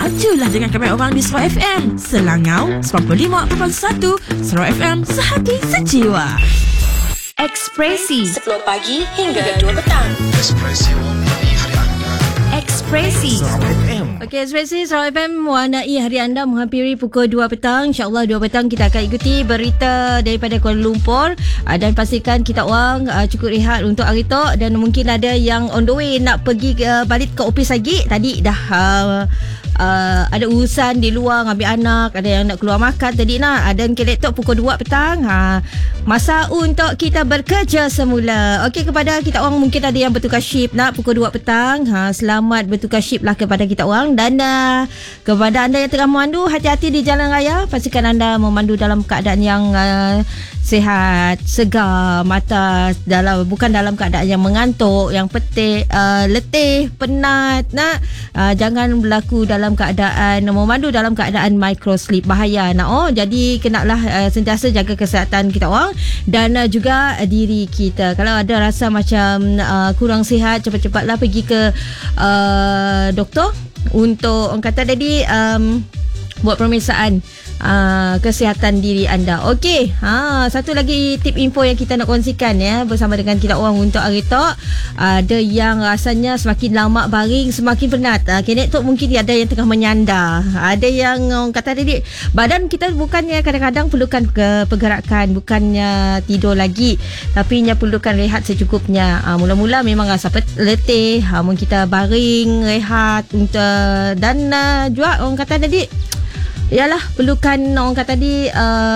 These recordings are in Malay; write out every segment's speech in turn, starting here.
Majulah dengan kami orang di Sarawak FM. Selangau 95.1, Sarawak FM, sehati sejiwa. Ekspresi 10 pagi hingga 2 petang. Ekspresi warnai hari anda. Ekspresi Sarawak FM. Okey, Ekspresi Sarawak FM warnai hari anda menghampiri pukul 2 petang. InsyaAllah 2 petang kita akan ikuti berita daripada Kuala Lumpur, dan pastikan kita orang cukup rehat untuk hari tu. Dan mungkin ada yang on the way nak pergi balik ke opis lagi. Tadi dah ada urusan di luar ambil anak, ada yang nak keluar makan tadi nak. Dan laptop pukul 2 petang. Masa untuk kita bekerja semula. Okey, kepada kita orang mungkin ada yang bertukar shift nak pukul 2 petang. Selamat bertukar shift lah kepada kita orang. Dan kepada anda yang tengah memandu, hati-hati di jalan raya. Pastikan anda memandu dalam keadaan yang sihat, segar mata, bukan dalam keadaan yang mengantuk, yang letih, penat. Jangan berlaku dalam keadaan memandu dalam keadaan micro sleep, bahaya nak. Jadi kenalah sentiasa jaga kesihatan kita orang dan juga diri kita. Kalau ada rasa macam kurang sihat, cepat-cepatlah pergi ke doktor untuk orang kata tadi buat pemeriksaan kesihatan diri anda. Okey, satu lagi tip info yang kita nak kongsikan bersama dengan kita orang untuk hari tu. Ada yang rasanya semakin lama baring semakin penat. Kena tu mungkin ada yang tengah menyandar. Ada yang orang kata tadi badan kita bukannya kadang-kadang perlukan pergerakan, bukannya tidur lagi, tapi perlukan rehat secukupnya. Mula-mula memang rasa letih, mungkin kita baring rehat dan juga orang kata tadi ialah perlukan orang kata tadi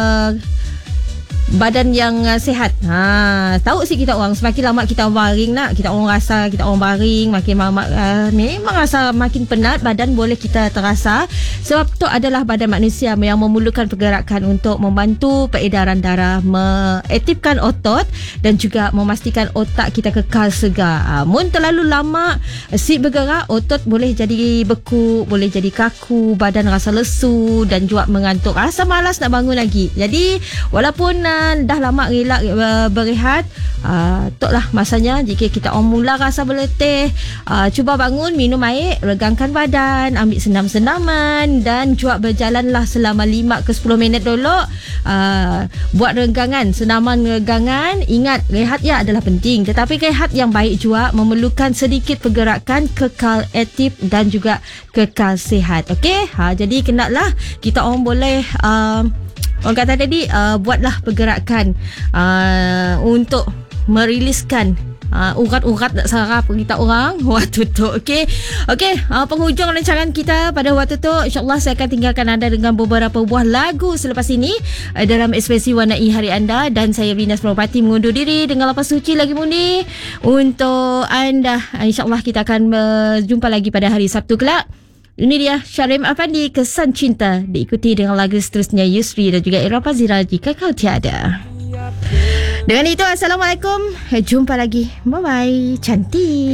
badan yang sihat. Tahu sih kita orang semakin lama kita baring kita orang rasa kita orang baring makin lama memang rasa makin penat, badan boleh kita terasa. Sebab tu adalah badan manusia yang memerlukan pergerakan untuk membantu peredaran darah, mengaktifkan otot dan juga memastikan otak kita kekal segar. Mun terlalu lama si bergerak, otot boleh jadi beku, boleh jadi kaku, badan rasa lesu dan juga mengantuk, rasa malas nak bangun lagi. Jadi walaupun dah lama berehat, tuklah masanya jika kita mula rasa berletih, cuba bangun, minum air, regangkan badan, ambil senam-senaman dan juga berjalanlah selama 5 ke 10 minit dulu. Buat regangan, senaman regangan. Ingat, rehat adalah penting, tetapi rehat yang baik juga memerlukan sedikit pergerakan, kekal aktif dan juga kekal sihat. Okey, jadi kenalah kita orang boleh orang kata tadi buatlah pergerakan untuk meriliskan urat-urat nak saraf kita orang waktu tu. Okey, penghujung rancangan kita pada waktu tu. InsyaAllah saya akan tinggalkan anda dengan beberapa buah lagu selepas ini dalam Ekspresi Warnai Hari Anda. Dan saya Rina Seropati mengundur diri dengan lapas suci lagi mundi untuk anda. InsyaAllah kita akan berjumpa lagi pada hari Sabtu kelak. Ini dia Syarim Afandi, Kesan Cinta, diikuti dengan lagu seterusnya Yusri dan juga Era Fazira, Jika Kau Tiada. Dengan itu, Assalamualaikum. Jumpa lagi. Bye-bye. Cantik.